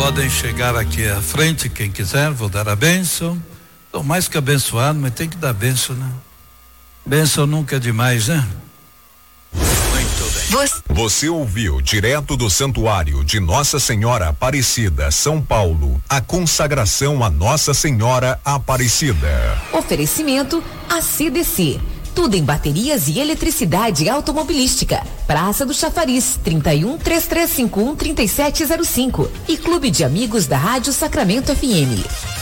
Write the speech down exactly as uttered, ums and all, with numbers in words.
Podem chegar aqui à frente, quem quiser, vou dar a bênção. Estou mais que abençoado, mas tem que dar bênção, né? Bênção nunca é demais, né? Muito bem. Você... Você ouviu direto do Santuário de Nossa Senhora Aparecida, São Paulo, a consagração a Nossa Senhora Aparecida. Oferecimento a C D C. Tudo em baterias e eletricidade automobilística. Praça do Chafariz, trinta e um, três três cinco um, trinta e sete zero cinco. E Clube de Amigos da Rádio Sacramento F M.